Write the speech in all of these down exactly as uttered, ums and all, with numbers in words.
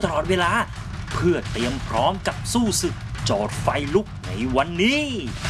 ตลอดเวลาเพื่อเตรียมพร้อมกับสู้ศึกจอดไฟลุกในวันนี้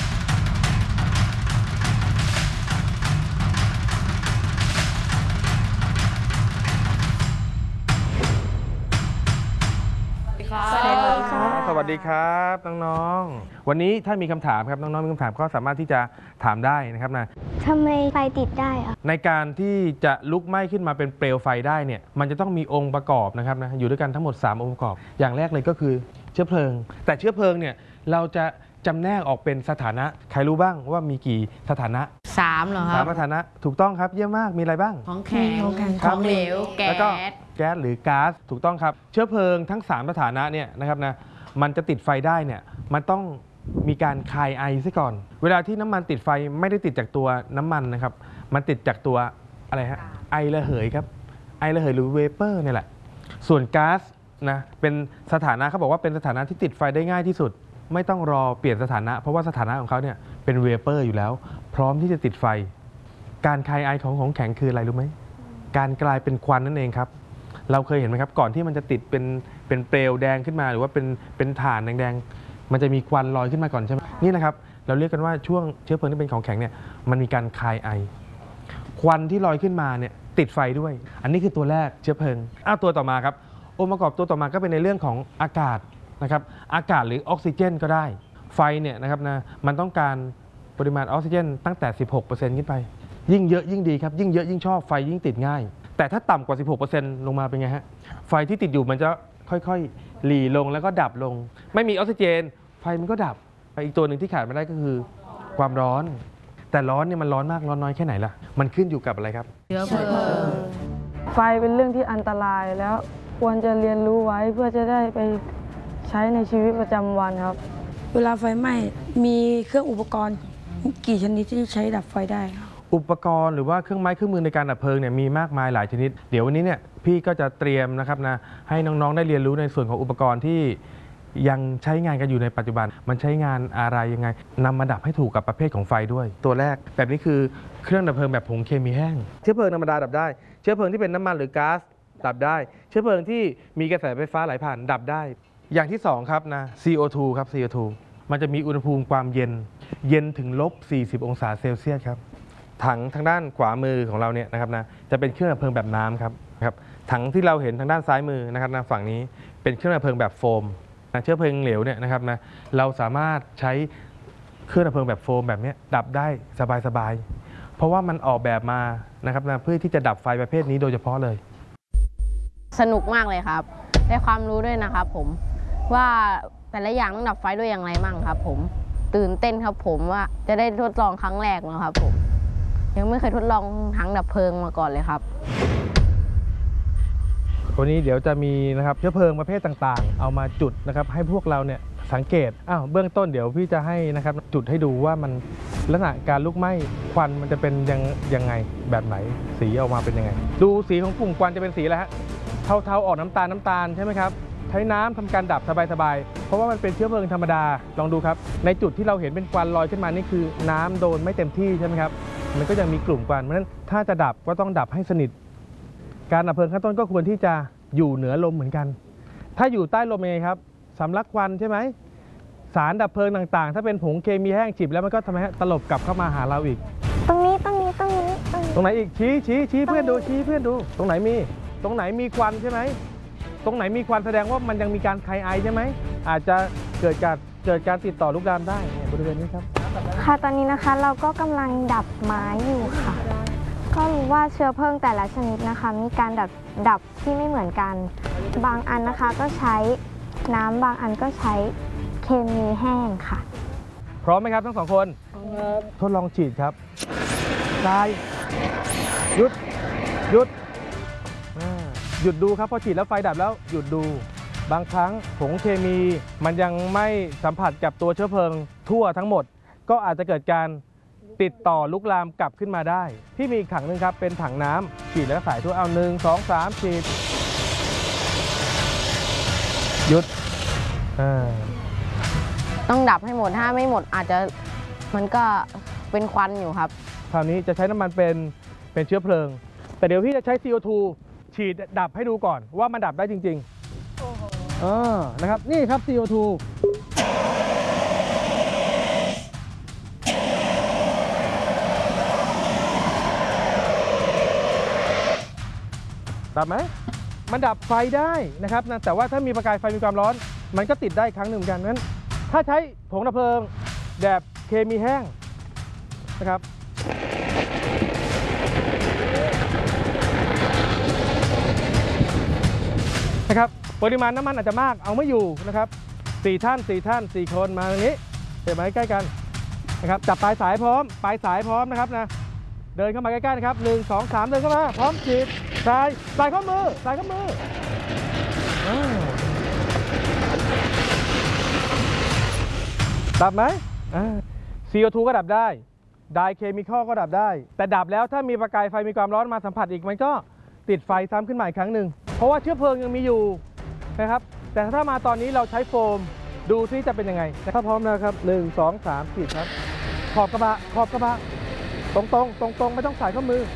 สวัสดีครับสวัสดีครับน้องๆวันนี้ถ้ามีคำถามครับน้องๆมีคำถามก็สามารถที่จะถามได้นะครับนะทำไมไฟติดได้อะในการที่จะลุกไหม้ขึ้นมาเป็นเปลวไฟได้เนี่ยมันจะต้องมีองค์ประกอบนะครับนะอยู่ด้วยกันทั้งหมดสามองค์ประกอบอย่างแรกเลยก็คือเชื้อเพลิงแต่เชื้อเพลิงเนี่ยเราจะจำแนกออกเป็นสถานะใครรู้บ้างว่ามีกี่สถานะสามเหรอคสารับมสถานะถูกต้องครับเยี่ยมมากมีอะไรบ้างของแข็งของแข็งของเหลวแก๊แล้วก็สแก๊สหรือก๊าซถูกต้องครับเชื้อเพลิงทั้งสามสถานะเนี่ยนะครับนะมันจะติดไฟได้เนี่ยมันต้องมีการคายไอซะก่อนเวลาที่น้ำมันติดไฟไม่ได้ติดจากตัวน้ำมันนะครับมันติดจากตัวอะไรฮะไอระเหยครับไอระเหยหรือเวเปอร์เนี่ยแหละส่วนก๊าซนะเป็นสถานะเขาบอกว่าเป็นสถานะที่ติดไฟได้ง่ายที่สุดไม่ต้องรอเปลี่ยนสถานะเพราะว่าสถานะของเขาเนี่ยเป็นเวเปอร์อยู่แล้วพร้อมที่จะติดไฟการคายไอของของแข็งคืออะไรรู้ไหมการกลายเป็นควันนั่นเองครับเราเคยเห็นไหมครับก่อนที่มันจะติดเป็นเป็นเปลวแดงขึ้นมาหรือว่าเป็นเป็นถ่านแดงๆมันจะมีควันลอยขึ้นมาก่อนใช่ไหมนี่นะครับเราเรียกกันว่าช่วงเชื้อเพลิงที่เป็นของแข็งเนี่ยมันมีการคายไอควันที่ลอยขึ้นมาเนี่ยติดไฟด้วยอันนี้คือตัวแรกเชื้อเพลิงอ้าวตัวต่อมาครับองค์ประกอบตัวต่อมาก็เป็นในเรื่องของอากาศนะครับอากาศหรือออกซิเจนก็ได้ไฟเนี่ยนะครับนะมันต้องการปริมาณออกซิเจนตั้งแต่ สิบหกเปอร์เซ็นต์ ขึ้นไปยิ่งเยอะยิ่งดีครับยิ่งเยอะยิ่งชอบไฟยิ่งติดง่ายแต่ถ้าต่ำกว่า สิบหกเปอร์เซ็นต์ ลงมาเป็นไงฮะไฟที่ติดอยู่มันจะค่อยๆหลีลงแล้วก็ดับลงไม่มีออกซิเจนไฟมันก็ดับอีกตัวหนึ่งที่ขาดไม่ได้ก็คือความร้อนแต่ร้อนเนี่ยมันร้อนมากร้อนน้อยแค่ไหนล่ะมันขึ้นอยู่กับอะไรครับเชื้อเพลิงไฟเป็นเรื่องที่อันตรายแล้วควรจะเรียนรู้ไว้เพื่อจะได้ไปใช้ในชีวิตประจำวันครับเวลาไฟไหม้มีเครื่องอุปกรณ์กี่ชนิดที่ใช้ดับไฟได้ครับอุปกรณ์หรือว่าเครื่องไม้เครื่องมือในการดับเพลิงเนี่ยมีมากมายหลายชนิดเดี๋ยววันนี้เนี่ยพี่ก็จะเตรียมนะครับนะให้น้องๆได้เรียนรู้ในส่วนของอุปกรณ์ที่ยังใช้งานกันอยู่ในปัจจุบันมันใช้งานอะไรยังไงนำมาดับให้ถูกกับประเภทของไฟด้วยตัวแรกแบบนี้คือเครื่องดับเพลิงแบบผงเคมีแห้งเชื้อเพลิงธรรมดาดับได้เชื้อเพลิงที่เป็นน้ำมันหรือก๊าซดับได้เชื้อเพลิงที่มีกระแสไฟฟ้าไหลผ่านดับได้อย่างที่สองครับนะ ซี โอ ทู ครับ ซี โอ ทู มันจะมีอุณหภูมิความเย็นเย็นถึงลบสี่สิบองศาเซลเซียสครับถังทางด้านขวามือของเราเนี่ยนะครับนะจะเป็นเครื่องดับเพลิงแบบน้ำครับครับถังที่เราเห็นทางด้านซ้ายมือนะครับนะฝั่งนี้เป็นเครื่องดับเพลิงแบบโฟมนะเชื้อเพลิงเหลวเนี่ยนะครับนะเราสามารถใช้เครื่องดับเพลิงแบบโฟมแบบนี้ดับได้สบายๆเพราะว่ามันออกแบบมานะครับนะเพื่อที่จะดับไฟประเภทนี้โดยเฉพาะเลยสนุกมากเลยครับได้ความรู้ด้วยนะครับผมว่าแต่ละอย่างต้องดับไฟด้วยอย่างไรมั่งครับผมตื่นเต้นครับผมว่าจะได้ทดลองครั้งแรกนะครับผมยังไม่เคยทดลองถังดับเพลิงมาก่อนเลยครับวันนี้เดี๋ยวจะมีนะครับเชื้อเพลิงประเภทต่างๆเอามาจุดนะครับให้พวกเราเนี่ยสังเกตอ้าวเบื้องต้นเดี๋ยวพี่จะให้นะครับจุดให้ดูว่ามันลักษณะการลุกไหม้ควันมันจะเป็นยังยังไงแบบไหนสีออกมาเป็นยังไงดูสีของกลุ่มควันจะเป็นสีอะไรฮะเทาๆออกน้ำตาลน้ำตาลใช่ไหมครับใช้น้ำทำการดับสบายๆเพราะว่ามันเป็นเชื้อเพลิงธรรมดาลองดูครับในจุดที่เราเห็นเป็นควันลอยขึ้นมานี่คือน้ำโดนไม่เต็มที่ใช่ไหมครับมันก็ยังมีกลุ่มควันเพราะฉะนั้นถ้าจะดับก็ต้องดับให้สนิทการดับเพลิงขั้นต้นก็ควรที่จะอยู่เหนือลมเหมือนกันถ้าอยู่ใต้ลมยังไงครับสำลักควันใช่ไหมสารดับเพลิงต่างๆถ้าเป็นผงเคมีแห้งฉีดแล้วมันก็ทำให้ตลบกลับเข้ามาหาเราอีกตรงนี้ตรงนี้ตรงนี้ตรงไหนอีกชี้ชี้ชี้เพื่อนดูชี้เพื่อนดูตรงไหนมีตรงไหนมีควันใช่ไหมตรงไหนมีควันแสดงว่ามันยังมีการคายไอใช่ไหมอาจจะเกิดการเกิดการติดต่อลุกลามได้บริเวณนี้ครับค่ะตอนนี้นะคะเราก็กำลังดับไม้อยู่ค่ะก็รู้ว่าเชื้อเพลิงแต่ละชนิดนะคะมีการดับดับที่ไม่เหมือนกันบางอันนะคะก็ใช้น้ำบางอันก็ใช้เคมีแห้งค่ะพร้อมไหมครับทั้งสองคนครับทดลองฉีดครับตายหยุดหยุดหยุดดูครับพอฉีดแล้วไฟดับแล้วหยุดดูบางครั้งผงเคมีมันยังไม่สัมผัสกับตัวเชื้อเพลิงทั่วทั้งหมดก็อาจจะเกิดการติดต่อลุกลามกลับขึ้นมาได้ที่มีอีกถังนึงครับเป็นถังน้ำฉีดแล้วใส่ทั่วเอาหนึ่งสองสามฉีดหยุดต้องดับให้หมดถ้าไม่หมดอาจจะมันก็เป็นควันอยู่ครับคราวนี้จะใช้น้ำมันเป็นเป็นเชื้อเพลิงแต่เดี๋ยวพี่จะใช้ ซี โอ ทู ฉีดดับให้ดูก่อนว่ามันดับได้จริงเออนะครับนี่ครับ ซี โอ ทู ดับไหมมันดับไฟได้นะครับนะแต่ว่าถ้ามีประกายไฟมีความร้อนมันก็ติดได้ครั้งหนึ่งเหมือนกันนั้นถ้าใช้ผงดับเพลิงแบบเคมีแห้งนะครับนะครับปริมาณน้ำมันอาจจะมากเอาไม่อยู่นะครับสี่ท่านสี่ท่านสี่คนมาตรงนี้เดี๋ยวมาใกล้กันนะครับจับปลายสายพร้อมปลายสายพร้อมนะครับนะเดินเข้ามาใกล้ๆนะครับหนึ่งสองสามเดินเข้ามาพร้อมฉีดสายสายข้อมือสายข้อมือดับไหม ซี โอ ทู ก็ดับได้ไดเคมีคอลก็ดับได้แต่ดับแล้วถ้ามีประกายไฟมีความร้อนมาสัมผัสอีกมันก็ติดไฟซ้ำขึ้นมาอีกครั้งหนึ่งเพราะว่าเชื้อเพลิงยังมีอยู่นะครับแต่ถ้ามาตอนนี้เราใช้โฟมดูซิจะเป็นยังไงถ้าพร้อมแล้วครับหนึ่ง สอง สามฉีดครับขอบกระบะขอบกระบะตรงตรงตรงตรงไม่ต้องสายข้อมือ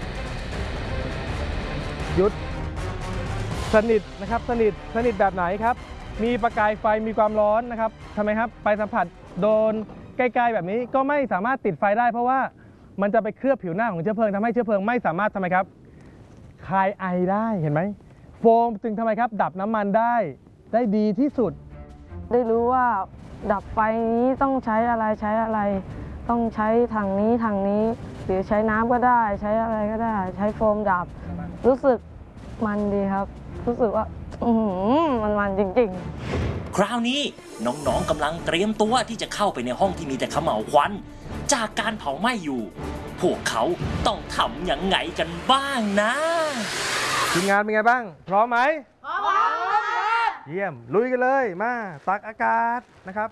หยุดสนิทนะครับสนิทสนิทแบบไหนครับมีประกายไฟมีความร้อนนะครับทำไมครับไปสัมผัสโดนใกล้ๆแบบนี้ก็ไม่สามารถติดไฟได้เพราะว่ามันจะไปเคลือบผิวหน้าของเชื้อเพลิงทำให้เชื้อเพลิงไม่สามารถทำไมครับคายไอได้เห็นไหมโฟมจึงทำไมครับดับน้ำมันได้ได้ดีที่สุดได้รู้ว่าดับไฟนี้ต้องใช้อะไรใช้อะไรต้องใช้ถังนี้ถังนี้หรือใช้น้ำก็ได้ใช้อะไรก็ได้ใช้โฟมดับรู้สึกมันดีครับรู้สึกว่าอืมมันมันจริงๆคราวนี้น้องๆกำลังเตรียมตัวที่จะเข้าไปในห้องที่มีแต่เขม่าวควันจากการเผาไหม้อยู่พวกเขาต้องทำอย่างไงกันบ้างนะทีมงานเป็นไงบ้างพร้อมไหมพร้อมครับเยี่ยมลุยกันเลยมาตักอากาศนะครับ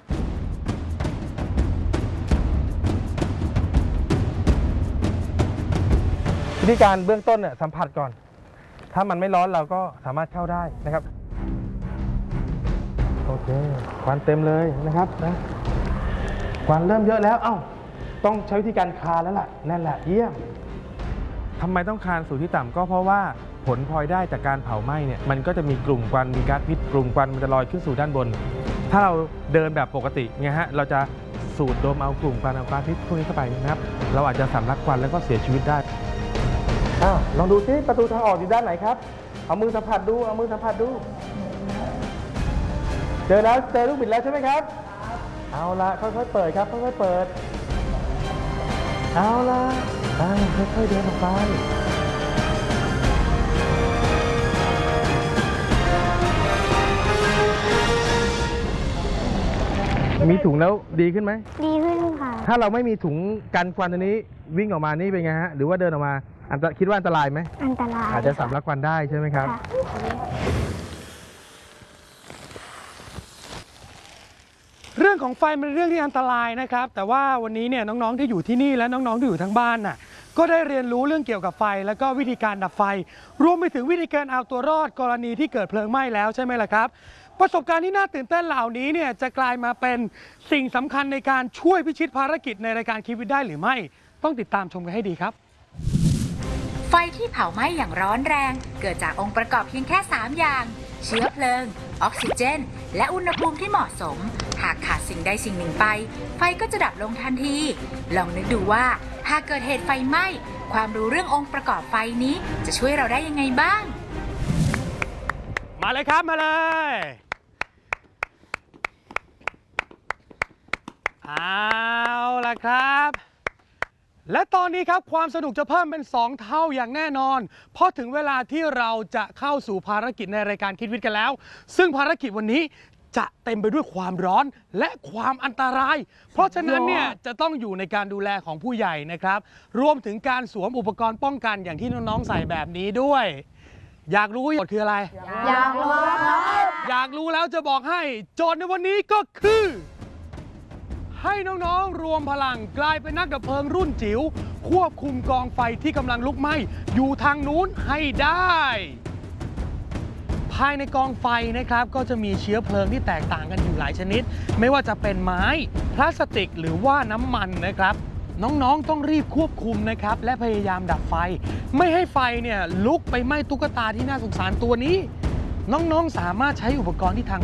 วิธีการเบื้องต้นเนี่ยสัมผัสก่อนถ้ามันไม่ร้อนเราก็สามารถเข้าได้นะครับโอเคควันเต็มเลยนะครับนะควันเริ่มเยอะแล้วเอ้าต้องใช้วิธีการคานแล้วล่ะนั่นแหละเยี่ยมทำไมต้องคานสู่ที่ต่ำก็เพราะว่าผลพลอยได้จากการเผาไหม้เนี่ยมันก็จะมีกลุ่มควันมีก๊าซพิษกลุ่มควันมันจะลอยขึ้นสู่ด้านบนถ้าเราเดินแบบปกติไงฮะเราจะสูดดมเอากลุ่มควันเอาก๊าซพิษพวกนี้เข้าไปนะครับเราอาจจะสำลักควันแล้วก็เสียชีวิตได้อ้าวลองดูซิประตูทางออกอยู่ด้านไหนครับเอามือสัมผัสดูเอามือสัมผัสดูเจอแล้วเจอลูกบิดแล้วใช่ไหมครับเอาละค่อยๆเปิดครับค่อยๆเปิดเอาละค่อยๆเดินออกไปมีถุงแล้วดีขึ้นไหมดีขึ้นค่ะถ้าเราไม่มีถุงกันควันตัวนี้วิ่งออกมานี่เป็นไงฮะหรือว่าเดินออกมาอันตรคิดว่าอันตรายไหมอันตรายอาจจะสำลักควันได้ใช่ไหมครับเรื่องของไฟมันเป็นเรื่องที่อันตรายนะครับแต่ว่าวันนี้เนี่ยน้องๆที่อยู่ที่นี่และน้องๆที่อยู่ทั้งบ้านน่ะก็ได้เรียนรู้เรื่องเกี่ยวกับไฟแล้วก็วิธีการดับไฟรวมไปถึงวิธีการเอาตัวรอดกรณีที่เกิดเพลิงไหม้แล้วใช่ไหมล่ะครับประสบการณ์ที่น่าตื่นเต้นเหล่านี้เนี่ยจะกลายมาเป็นสิ่งสำคัญในการช่วยพิชิตภารกิจในรายการคิดวิทย์ได้หรือไม่ต้องติดตามชมกันให้ดีครับไฟที่เผาไหม้อย่างร้อนแรงเกิดจากองค์ประกอบเพียงแค่สามอย่างเชื้อเพลิงออกซิเจนและอุณหภูมิที่เหมาะสมหากขาดสิ่งใดสิ่งหนึ่งไปไฟก็จะดับลงทันทีลองนึกดูว่าหากเกิดเหตุไฟไหม้ความรู้เรื่ององค์ประกอบไฟนี้จะช่วยเราได้ยังไงบ้างมาเลยครับมาเลยเอาล่ะครับและตอนนี้ครับความสนุกจะเพิ่มเป็นสองเท่าอย่างแน่นอนเพราะถึงเวลาที่เราจะเข้าสู่ภารกิจในรายการคิดวิทย์กันแล้วซึ่งภารกิจวันนี้จะเต็มไปด้วยความร้อนและความอันตรายเพราะฉะนั้นเนี่ยจะต้องอยู่ในการดูแลของผู้ใหญ่นะครับรวมถึงการสวมอุปกรณ์ป้องกันอย่างที่น้องๆใส่แบบนี้ด้วยอยากรู้โจทย์คืออะไรอยากรู้ครับอยากรู้แล้วจะบอกให้โจทย์ในวันนี้ก็คือให้น้องๆรวมพลังกลายเป็นนักดับเพลิงรุ่นจิ๋วควบคุมกองไฟที่กำลังลุกไหม้อยู่ทางนู้นให้ได้ภายในกองไฟนะครับก็จะมีเชื้อเพลิงที่แตกต่างกันอยู่หลายชนิดไม่ว่าจะเป็นไม้พลาสติกหรือว่าน้ำมันนะครับน้องๆต้องรีบควบคุมนะครับและพยายามดับไฟไม่ให้ไฟเนี่ยลุกไปไหม้ตุ๊กตาที่น่าสงสารตัวนี้น้องๆสามารถใช้อุปกรณ์ที่ทาง